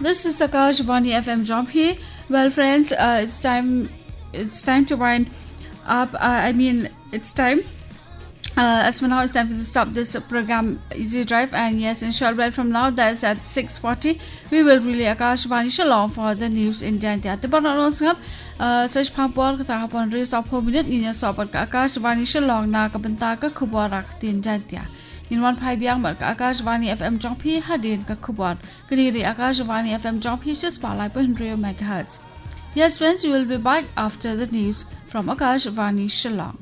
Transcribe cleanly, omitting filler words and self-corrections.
This is Akashvani FM job here. Well, friends, it's time. It's time to wind up. It's time. As for now, it's time to stop this program, Easy Drive. And yes, in short, right from now, that's at 6:40. We will really Akashvani Shalom for the news in India. The bottom of such pampor upon race of home minute in your support Akashvani Shalom na kabanta ka kubarak tin India. In 1 yang mark Akashvani FM Jompi Hadin Kakubon. Kadiri Akashvani FM Jompi just by 100 MHz. Yes, friends, we will be back after the news from Akashvani Shillong.